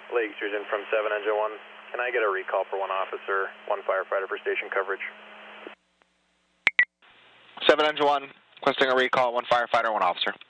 Lake Sturgeon from 7 Engine 1. Can I get a recall for 1 officer, 1 firefighter for station coverage? 7 Engine 1, requesting a recall, 1 firefighter, 1 officer.